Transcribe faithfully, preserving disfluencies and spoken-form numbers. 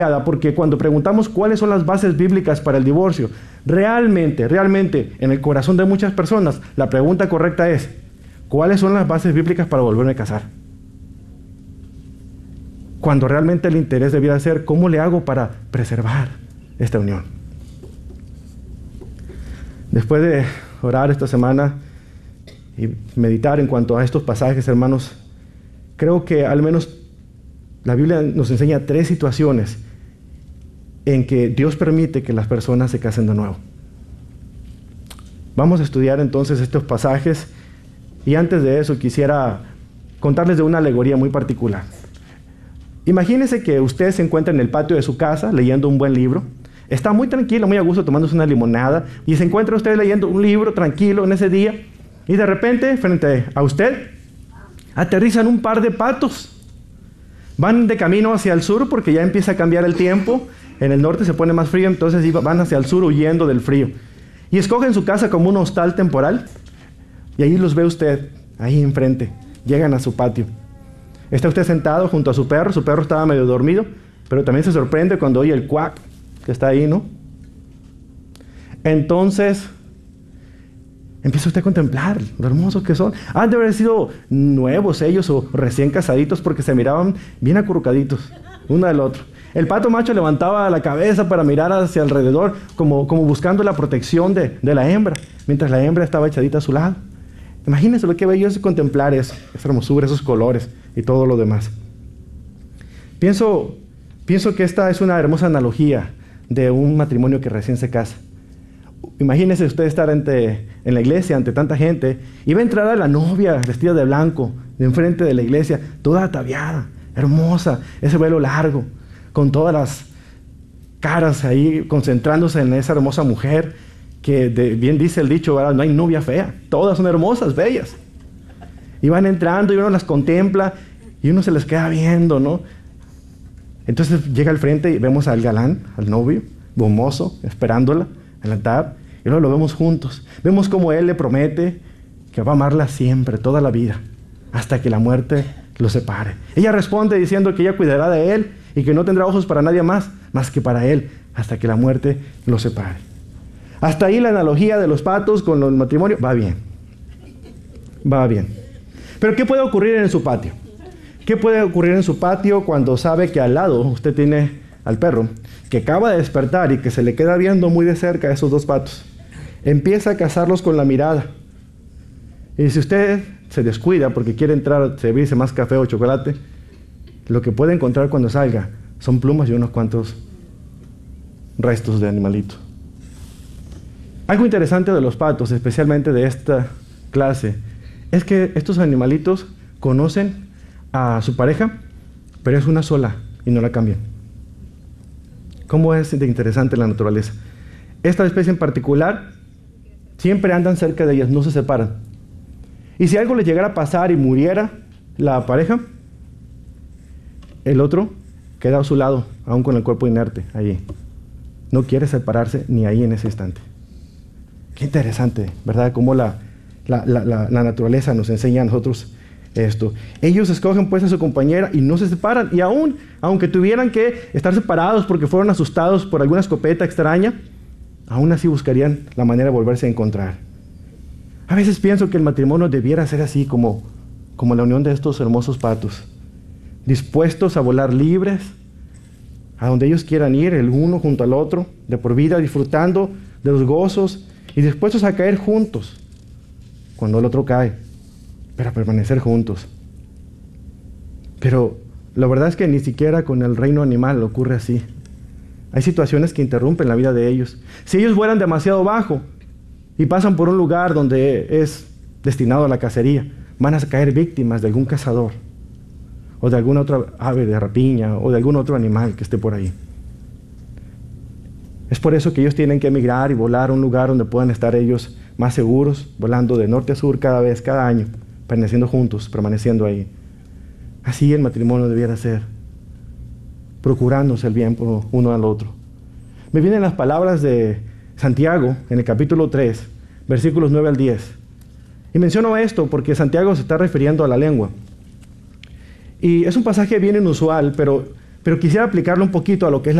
porque cuando preguntamos cuáles son las bases bíblicas para el divorcio, realmente, realmente, en el corazón de muchas personas, la pregunta correcta es, ¿cuáles son las bases bíblicas para volverme a casar? Cuando realmente el interés debiera ser, ¿cómo le hago para preservar esta unión? Después de orar esta semana y meditar en cuanto a estos pasajes, hermanos, creo que al menos la Biblia nos enseña tres situaciones en que Dios permite que las personas se casen de nuevo. Vamos a estudiar entonces estos pasajes y antes de eso quisiera contarles de una alegoría muy particular. Imagínense que usted se encuentra en el patio de su casa leyendo un buen libro, está muy tranquilo, muy a gusto tomándose una limonada y se encuentra usted leyendo un libro tranquilo en ese día y de repente frente a usted aterrizan un par de patos. Van de camino hacia el sur porque ya empieza a cambiar el tiempo. En el norte se pone más frío, entonces van hacia el sur huyendo del frío. Y escogen su casa como un hostal temporal. Y ahí los ve usted, ahí enfrente. Llegan a su patio. Está usted sentado junto a su perro. Su perro estaba medio dormido, pero también se sorprende cuando oye el cuac que está ahí, ¿no? Entonces, empieza usted a contemplar lo hermosos que son. Han de haber sido nuevos ellos o recién casaditos porque se miraban bien acurrucaditos, uno del otro. El pato macho levantaba la cabeza para mirar hacia alrededor, como, como buscando la protección de, de la hembra, mientras la hembra estaba echadita a su lado. Imagínense lo que bello es contemplar eso, esa hermosura, esos colores y todo lo demás. Pienso, pienso que esta es una hermosa analogía de un matrimonio que recién se casa. Imagínese usted estar ante, en la iglesia ante tanta gente y va a entrar a la novia vestida de blanco, de enfrente de la iglesia, toda ataviada, hermosa, ese velo largo, con todas las caras ahí concentrándose en esa hermosa mujer, que de, bien dice el dicho, ¿verdad? No hay novia fea, todas son hermosas, bellas. Y van entrando y uno las contempla y uno se les queda viendo, ¿no? Entonces llega al frente y vemos al galán, al novio, gomoso, esperándola en el altar, y luego lo vemos juntos. Vemos cómo él le promete que va a amarla siempre, toda la vida, hasta que la muerte lo separe. Ella responde diciendo que ella cuidará de él y que no tendrá ojos para nadie más, más que para él, hasta que la muerte lo separe. Hasta ahí la analogía de los patos con el matrimonio va bien. Va bien. Pero ¿qué puede ocurrir en su patio? ¿Qué puede ocurrir en su patio cuando sabe que al lado usted tiene al perro, que acaba de despertar y que se le queda viendo muy de cerca a esos dos patos? Empieza a cazarlos con la mirada. Y si usted se descuida porque quiere entrar a servirse más café o chocolate, lo que puede encontrar cuando salga son plumas y unos cuantos restos de animalitos. Algo interesante de los patos, especialmente de esta clase, es que estos animalitos conocen a su pareja, pero es una sola y no la cambian. ¿Cómo es de interesante la naturaleza? Esta especie en particular, siempre andan cerca de ellas, no se separan. Y si algo les llegara a pasar y muriera la pareja, el otro queda a su lado, aún con el cuerpo inerte, allí. No quiere separarse ni ahí en ese instante. Qué interesante, ¿verdad? Cómo la, la, la, la, la naturaleza nos enseña a nosotros esto. Ellos escogen pues a su compañera y no se separan. Y aún, aunque tuvieran que estar separados porque fueron asustados por alguna escopeta extraña, aún así buscarían la manera de volverse a encontrar. A veces pienso que el matrimonio debiera ser así, como, como la unión de estos hermosos patos, dispuestos a volar libres, a donde ellos quieran ir, el uno junto al otro, de por vida, disfrutando de los gozos y dispuestos a caer juntos cuando el otro cae, para permanecer juntos. Pero la verdad es que ni siquiera con el reino animal ocurre así. Hay situaciones que interrumpen la vida de ellos. Si ellos vuelan demasiado bajo y pasan por un lugar donde es destinado a la cacería, van a caer víctimas de algún cazador o de alguna otra ave de rapiña o de algún otro animal que esté por ahí. Es por eso que ellos tienen que emigrar y volar a un lugar donde puedan estar ellos más seguros, volando de norte a sur cada vez, cada año, permaneciendo juntos, permaneciendo ahí. Así el matrimonio debiera ser, procurándose el bien por uno al otro. Me vienen las palabras de Santiago en el capítulo tres, versículos nueve al diez. Y menciono esto porque Santiago se está refiriendo a la lengua. Y es un pasaje bien inusual, pero, pero quisiera aplicarlo un poquito a lo que es